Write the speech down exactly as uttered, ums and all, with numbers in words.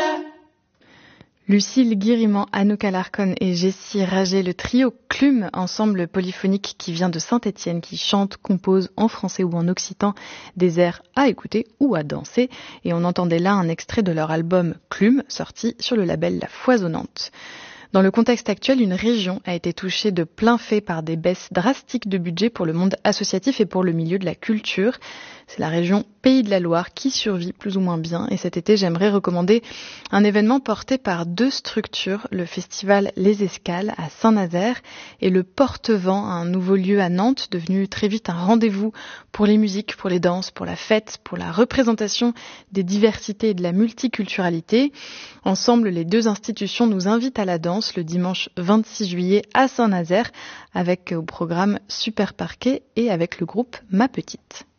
Lucille Guiriman, Anouk Alarcon et Jessie Raget, le trio Clume, ensemble polyphonique qui vient de Saint-Étienne, qui chante, compose en français ou en occitan des airs à écouter ou à danser. Et on entendait là un extrait de leur album Clume, sorti sur le label La Foisonnante. Dans le contexte actuel, une région a été touchée de plein fait par des baisses drastiques de budget pour le monde associatif et pour le milieu de la culture. C'est la région Pays de la Loire qui survit plus ou moins bien. Et cet été, j'aimerais recommander un événement porté par deux structures, le festival Les Escales à Saint-Nazaire et le Porte-Vent, un nouveau lieu à Nantes, devenu très vite un rendez-vous pour les musiques, pour les danses, pour la fête, pour la représentation des diversités et de la multiculturalité. Ensemble, les deux institutions nous invitent à la danse le dimanche vingt-six juillet à Saint-Nazaire avec au programme Super Parquet et avec le groupe Ma Petite.